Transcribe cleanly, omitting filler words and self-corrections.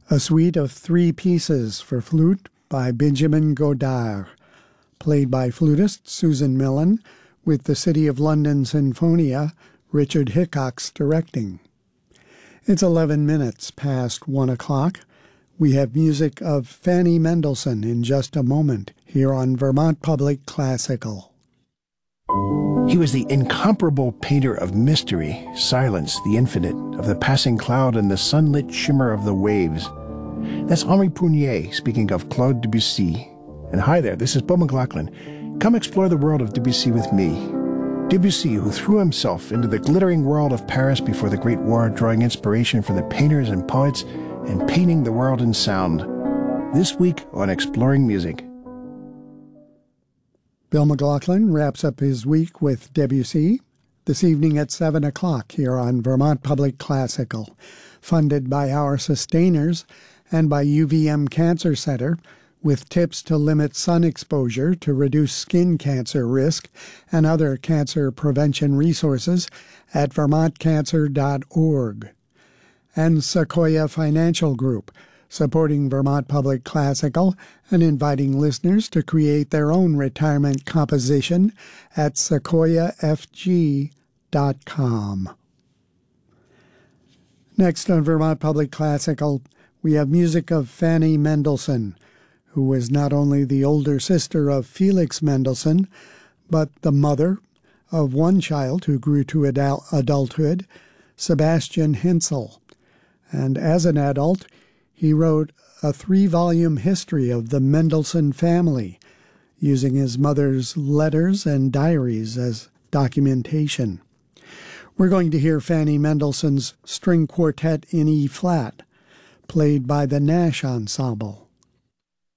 A suite of 3 pieces for flute by Benjamin Godard, played by flutist Susan Millen, with the City of London Sinfonia, Richard Hickox directing. It's 11 minutes past 1 o'clock. We have music of Fanny Mendelssohn in just a moment here on Vermont Public Classical. He was the incomparable painter of mystery, silence, the infinite, of the passing cloud and the sunlit shimmer of the waves. That's Henri Prunier speaking of Claude Debussy. And hi there, this is Beau McLaughlin. Come explore the world of Debussy with me. Debussy, who threw himself into the glittering world of Paris before the Great War, drawing inspiration from the painters and poets and painting the world in sound. This week on Exploring Music. Bill McLaughlin wraps up his week with Debussy this evening at 7 o'clock here on Vermont Public Classical, funded by our sustainers and by UVM Cancer Center, with tips to limit sun exposure to reduce skin cancer risk and other cancer prevention resources at vermontcancer.org. And Sequoia Financial Group, supporting Vermont Public Classical and inviting listeners to create their own retirement composition at sequoiafg.com. Next on Vermont Public Classical, we have music of Fanny Mendelssohn, who was not only the older sister of Felix Mendelssohn, but the mother of one child who grew to adulthood, Sebastian Hensel. And as an adult, he wrote a 3-volume history of the Mendelssohn family, using his mother's letters and diaries as documentation. We're going to hear Fanny Mendelssohn's String Quartet in E-flat, played by the Nash Ensemble.